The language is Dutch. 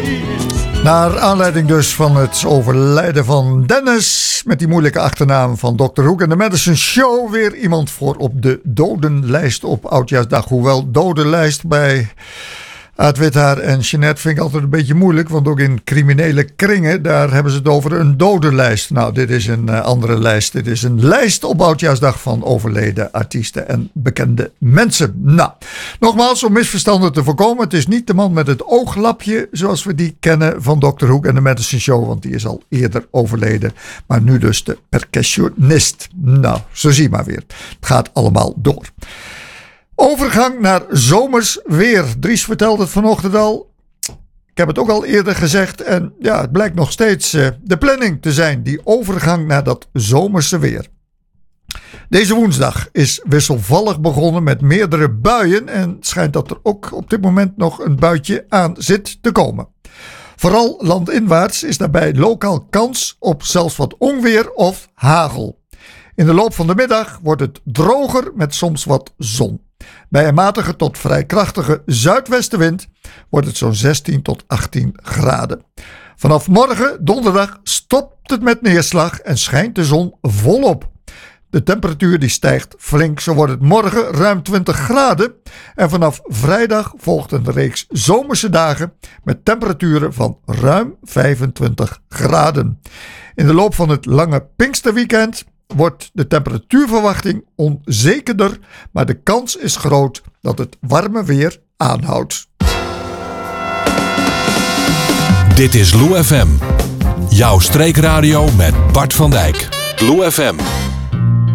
Naar aanleiding dus van het overlijden van Dennis met die moeilijke achternaam van Dr. Hoek en de Madison Show weer iemand voor op de dodenlijst op Oudjaarsdag. Hoewel dodenlijst bij Aad Withaar en Jeanette vind ik altijd een beetje moeilijk, want ook in criminele kringen, daar hebben ze het over een dodenlijst. Nou, dit is een andere lijst. Dit is een lijst op Oudjaarsdag van overleden artiesten en bekende mensen. Nou, nogmaals, om misverstanden te voorkomen, het is niet de man met het ooglapje zoals we die kennen van Dr. Hoek en de Madison Show, want die is al eerder overleden. Maar nu dus de percussionist. Nou, zo zie je maar weer. Het gaat allemaal door. Overgang naar zomers weer. Dries vertelde het vanochtend al. Ik heb het ook al eerder gezegd. En ja, het blijkt nog steeds de planning te zijn. Die overgang naar dat zomerse weer. Deze woensdag is wisselvallig begonnen met meerdere buien. En het schijnt dat er ook op dit moment nog een buitje aan zit te komen. Vooral landinwaarts is daarbij lokaal kans op zelfs wat onweer of hagel. In de loop van de middag wordt het droger met soms wat zon. Bij een matige tot vrij krachtige zuidwestenwind wordt het zo'n 16 tot 18 graden. Vanaf morgen, donderdag, stopt het met neerslag en schijnt de zon volop. De temperatuur die stijgt flink, zo wordt het morgen ruim 20 graden. En vanaf vrijdag volgt een reeks zomerse dagen met temperaturen van ruim 25 graden. In de loop van het lange Pinksterweekend wordt de temperatuurverwachting onzekerder, maar de kans is groot dat het warme weer aanhoudt. Dit is Lou FM, jouw streekradio met Bart van Dijk. Lou FM.